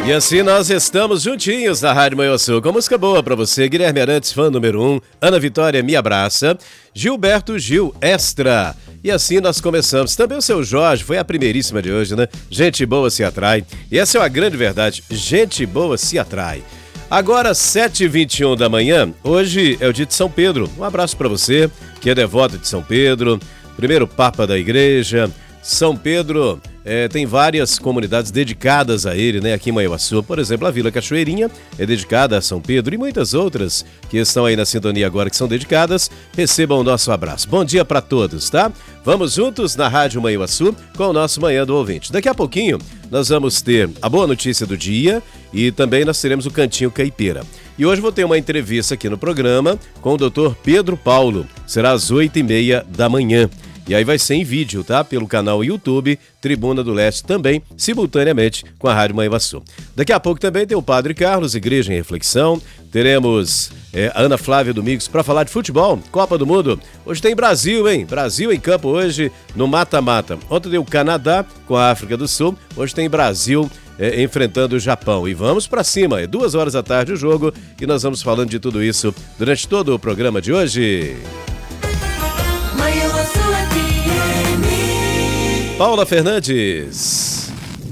E assim nós estamos juntinhos na Rádio Manhuaçu, com música boa pra você. Guilherme Arantes, fã número 1, Ana Vitória, Me Abraça, Gilberto Gil, Extra. E assim nós começamos. Também o seu Jorge, foi a primeiríssima de hoje, né? Gente boa se atrai. E essa é uma grande verdade, gente boa se atrai. Agora, 7h21 da manhã, hoje é o dia de São Pedro. Um abraço pra você, que é devoto de São Pedro, primeiro Papa da Igreja. São Pedro tem várias comunidades dedicadas a ele, né? Aqui em Manhuaçu, por exemplo, a Vila Cachoeirinha é dedicada a São Pedro e muitas outras que estão aí na sintonia agora que são dedicadas, recebam o nosso abraço. Bom dia para todos, tá? Vamos juntos na Rádio Manhuaçu com o nosso Manhã do Ouvinte. Daqui a pouquinho nós vamos ter a boa notícia do dia e também nós teremos o Cantinho Caipira. E hoje vou ter uma entrevista aqui no programa com o Dr. Pedro Paulo. Será às 8h30 da manhã. E aí vai ser em vídeo, tá? Pelo canal YouTube, Tribuna do Leste, também, simultaneamente com a Rádio Manhuaçu. Daqui a pouco também tem o Padre Carlos, Igreja em Reflexão. Teremos a Ana Flávia Domingos para falar de futebol, Copa do Mundo. Hoje tem Brasil, hein? Brasil em campo hoje no mata-mata. Ontem deu o Canadá com a África do Sul. Hoje tem Brasil enfrentando o Japão. E vamos para cima. É 2h da tarde o jogo e nós vamos falando de tudo isso durante todo o programa de hoje. Paula Fernandes.